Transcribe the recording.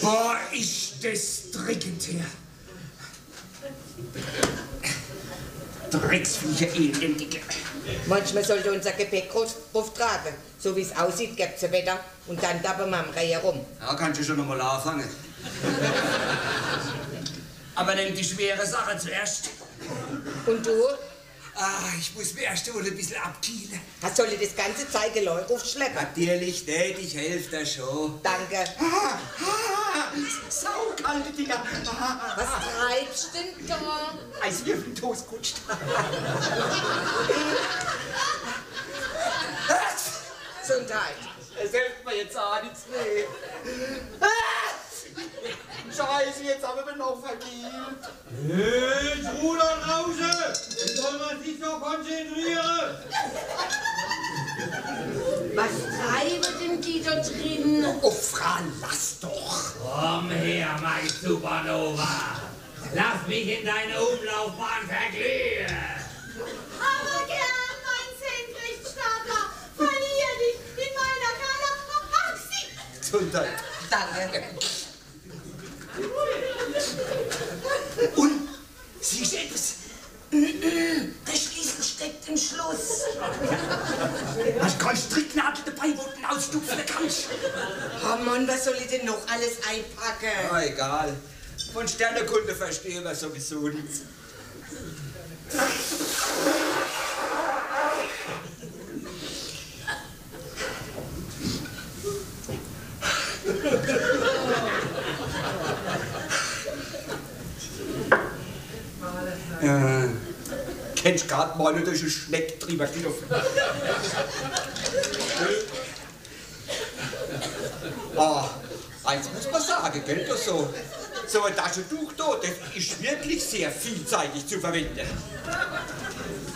Boah, ist das drückend her. Drecksviecher, elendige. Manchmal sollte unser Gepäck auftragen. So wie es aussieht, gibt's ein Wetter und dann tappen wir am Reihe rum. Ja, kannst du schon noch mal anfangen. Aber nimm die schwere Sache zuerst. Und du? Ah, ich muss mir erst wohl ein bisschen abkühlen. Soll ich das ganze Zeug Leute aufschleppen? Natürlich nicht, ich helfe dir schon. Danke. Saukalte Dinger. Was treibst du denn da? Eiswürfeltoast kutscht. Gesundheit. Es hilft mir jetzt auch nichts mehr. Scheiße, jetzt haben wir noch vergeben. Hey, Bruder Rause! Soll man sich doch konzentrieren? Was treiben denn die da drin? Oh, Fran, lass doch. Komm her, mein Supernova. Lass mich in deine Umlaufbahn verglühen. Aber gern, mein Senkrechtstarter. Verlier dich in meiner Galaxie. Gesundheit. Danke. Und, siehst du etwas? Der Schlüssel steckt im Schluss. Hast du keine Stricknadel dabei, wo du ihn ausstupfen kannst? Oh Mann, was soll ich denn noch alles einpacken? Na, egal. Von Sternekunde verstehen wir sowieso nichts. Kennst grad mal durch einen Schneck drüber gelaufen. Ah, eins muss man sagen, gell, das so ein Taschentuch da, das ist wirklich sehr vielseitig zu verwenden.